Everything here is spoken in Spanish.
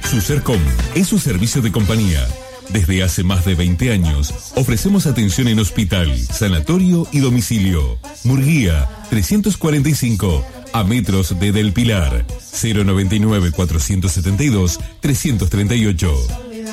Sucercom es su servicio de compañía. Desde hace más de 20 años ofrecemos atención en hospital, sanatorio y domicilio. Murguía 345, a metros de Del Pilar. 099 472 338.